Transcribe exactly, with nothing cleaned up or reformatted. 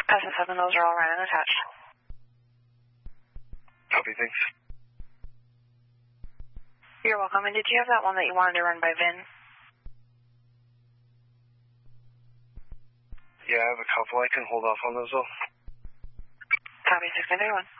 S S seven, those are all ran and attached. Copy, thanks. You're welcome. And did you have that one that you wanted to run by V I N? Yeah, I have a couple. I can hold off on those, though. Copy, six nine three one.